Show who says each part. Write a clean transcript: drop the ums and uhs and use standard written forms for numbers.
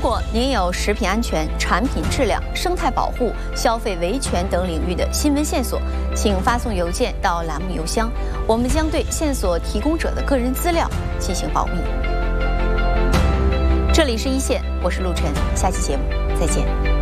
Speaker 1: 果您有食品安全、产品质量、生态保护、消费维权等领域的新闻线索，请发送邮件到栏目邮箱，我们将对线索提供者的个人资料进行保密。这里是一线，我是陆晨，下期节目再见。